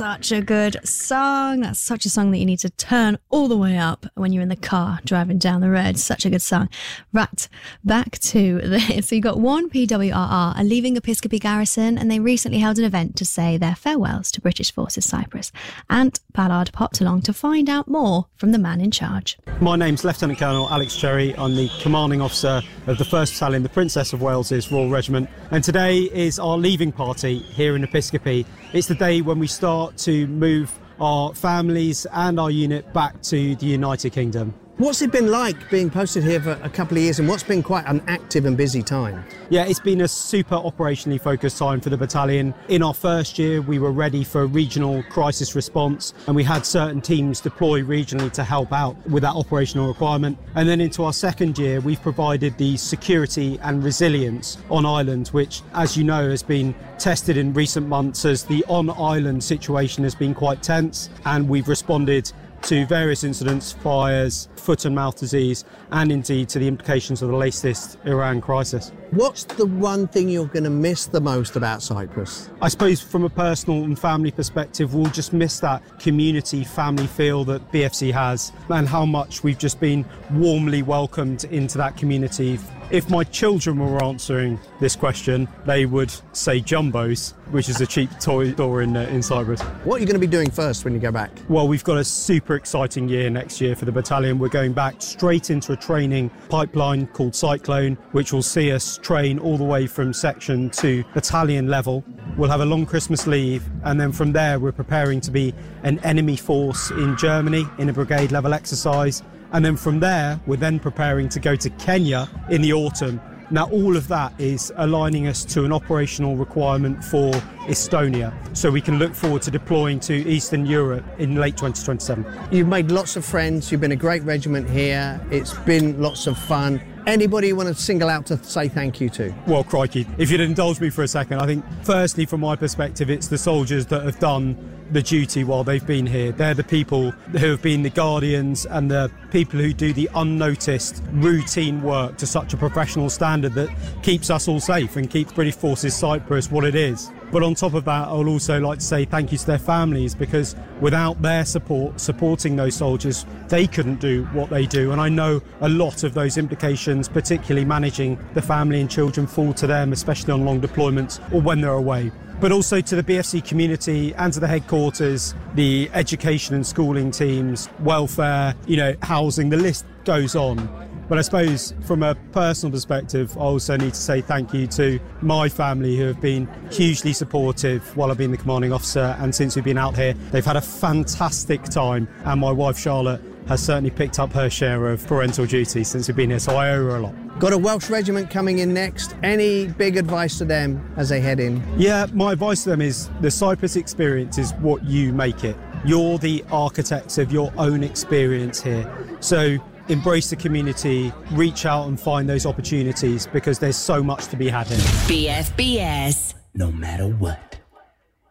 such a good song. That's such a song that you need to turn all the way up when you're in the car driving down the road. Such a good song. Right, back to this. So you got 1PWRR are leaving Episcopi Garrison, and they recently held an event to say their farewells to British Forces Cyprus. And Ballard popped along to find out more from the man in charge. My name's Lieutenant Colonel Alex Cherry. I'm the commanding officer of the 1st Battalion, the Princess of Wales's Royal Regiment. And today is our leaving party here in Episcopi. It's the day when we start to move our families and our unit back to the United Kingdom. What's it been like being posted here for a couple of years, and what's been quite an active and busy time? Yeah, it's been a super operationally focused time for the battalion. In our first year, we were ready for regional crisis response, and we had certain teams deploy regionally to help out with that operational requirement. And then into our second year, we've provided the security and resilience on island, which, as you know, has been tested in recent months as the on-island situation has been quite tense, and we've responded to various incidents, fires, foot and mouth disease, and indeed to the implications of the latest Iran crisis. What's the one thing you're going to miss the most about Cyprus? I suppose from a personal and family perspective, we'll just miss that community, family feel that BFC has, and how much we've just been warmly welcomed into that community. If my children were answering this question, they would say Jumbos, which is a cheap toy store in Cyprus. What are you going to be doing first when you go back? Well, we've got a super exciting year next year for the battalion. We're going back straight into a training pipeline called Cyclone, which will see us train all the way from section to battalion level. We'll have a long Christmas leave, and then from there we're preparing to be an enemy force in Germany in a brigade level exercise. And then from there, we're then preparing to go to Kenya in the autumn. Now, all of that is aligning us to an operational requirement for Estonia, so we can look forward to deploying to Eastern Europe in late 2027. You've made lots of friends, you've been a great regiment here, it's been lots of fun. Anybody you want to single out to say thank you to? Well, crikey, if you'd indulge me for a second, I think firstly, from my perspective, it's the soldiers that have done the duty while they've been here. They're the people who have been the guardians and the people who do the unnoticed routine work to such a professional standard that keeps us all safe and keeps British Forces Cyprus what it is. But on top of that, I would also like to say thank you to their families, because without their support, supporting those soldiers, they couldn't do what they do. And I know a lot of those implications, particularly managing the family and children, fall to them, especially on long deployments or when they're away. But also to the BFC community and to the headquarters, the education and schooling teams, welfare, housing, the list goes on. But I suppose from a personal perspective, I also need to say thank you to my family, who have been hugely supportive while I've been the commanding officer, and since we've been out here, they've had a fantastic time, and my wife Charlotte has certainly picked up her share of parental duty since we've been here, so I owe her a lot. Got a Welsh regiment coming in next. Any big advice to them as they head in? Yeah, my advice to them is the Cyprus experience is what you make it. You're the architects of your own experience here. So embrace the community, reach out and find those opportunities, because there's so much to be had here. BFBS, no matter what.